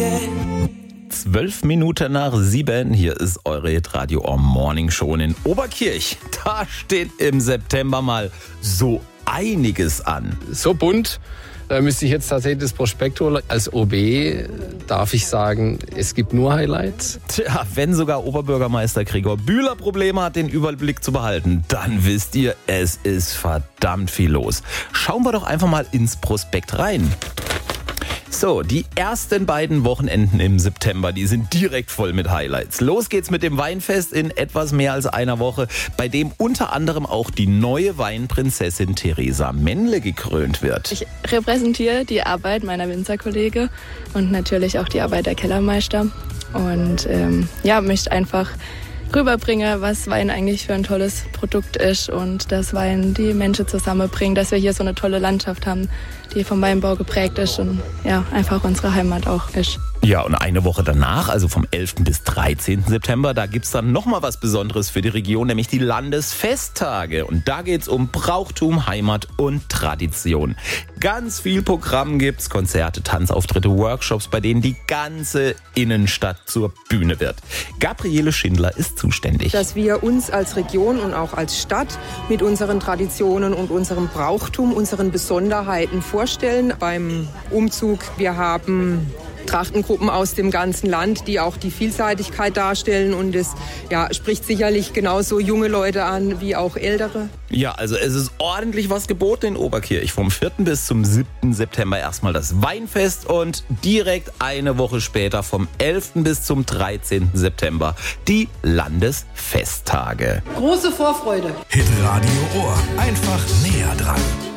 12 Minuten nach 7, hier ist eure Radio Ohr Morning Show in Oberkirch. Da steht im September mal so einiges an. So bunt, da müsste ich jetzt tatsächlich das Prospekt holen. Als OB darf ich sagen, es gibt nur Highlights. Tja, wenn sogar Oberbürgermeister Gregor Bühler Probleme hat, den Überblick zu behalten, dann wisst ihr, es ist verdammt viel los. Schauen wir doch einfach mal ins Prospekt rein. So, die ersten beiden Wochenenden im September, die sind direkt voll mit Highlights. Los geht's mit dem Weinfest in etwas mehr als einer Woche, bei dem unter anderem auch die neue Weinprinzessin Theresa Mennle gekrönt wird. Ich repräsentiere die Arbeit meiner Winzerkollegen und natürlich auch die Arbeit der Kellermeister und möchte einfach rüberbringen, was Wein eigentlich für ein tolles Produkt ist und dass Wein die Menschen zusammenbringt, dass wir hier so eine tolle Landschaft haben, die vom Weinbau geprägt ist und ja, einfach unsere Heimat auch ist. Ja, und eine Woche danach, also vom 11. bis 13. September, da gibt's dann nochmal was Besonderes für die Region, nämlich die Landesfesttage. Und da geht's um Brauchtum, Heimat und Tradition. Ganz viel Programm gibt's, Konzerte, Tanzauftritte, Workshops, bei denen die ganze Innenstadt zur Bühne wird. Gabriele Schindler ist zuständig. Dass wir uns als Region und auch als Stadt mit unseren Traditionen und unserem Brauchtum, unseren Besonderheiten vorstellen. Beim Umzug, wir haben Trachtengruppen aus dem ganzen Land, die auch die Vielseitigkeit darstellen und es spricht sicherlich genauso junge Leute an wie auch ältere. Ja, also es ist ordentlich was geboten in Oberkirch. Vom 4. bis zum 7. September erstmal das Weinfest und direkt eine Woche später vom 11. bis zum 13. September die Landesfesttage. Große Vorfreude. Hitradio Ohr. Einfach näher dran.